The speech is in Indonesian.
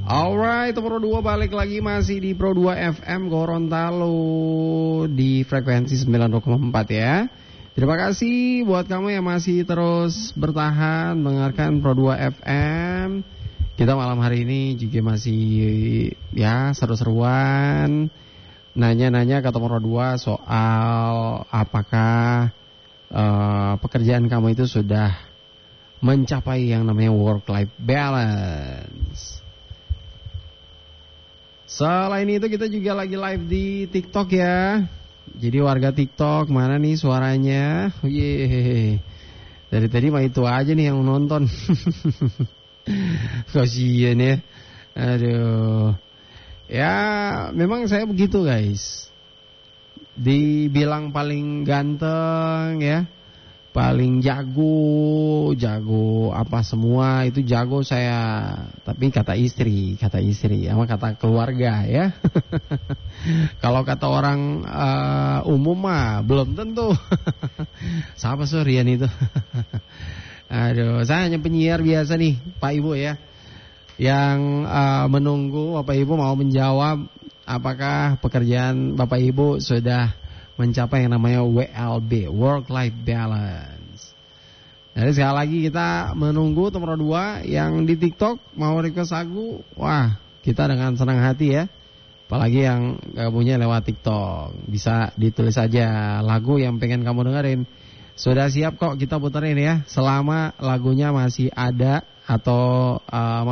Alright, Pro 2 balik lagi masih di Pro 2 FM Gorontalo di frekuensi 90,4 ya. Terima kasih buat kamu yang masih terus bertahan mendengarkan Pro 2 FM. Kita malam hari ini juga masih ya seru-seruan nanya-nanya ke Pro 2 soal apakah pekerjaan kamu itu sudah mencapai yang namanya work-life balance. Selain itu kita juga lagi live di TikTok ya. Jadi warga TikTok mana nih suaranya? Yeay. Dari tadi mah itu aja nih yang nonton. Kasian ya. Aduh. Ya memang saya begitu guys. Dibilang paling ganteng ya, paling jago apa semua itu jago saya. Tapi kata istri sama kata keluarga ya. Kalau kata orang umum mah belum tentu. Siapa Rian itu? Aduh, saya hanya penyiar biasa nih Pak Ibu ya, yang menunggu Bapak Ibu mau menjawab apakah pekerjaan Bapak Ibu sudah mencapai yang namanya WLB, Work Life Balance. Jadi sekali lagi kita menunggu nomor 2 yang di TikTok mau request lagu. Wah, kita dengan senang hati ya. Apalagi yang gabungnya lewat TikTok, bisa ditulis saja lagu yang pengen kamu dengerin. Sudah siap kok kita puterin ya, selama lagunya masih ada atau